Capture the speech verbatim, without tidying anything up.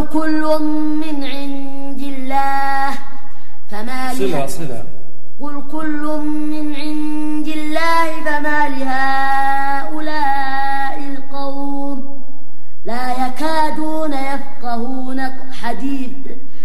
كل من عند الله فما صلة صلة قل كل من عند الله فما لهؤلاء القوم لا يكادون يفقهون حديثا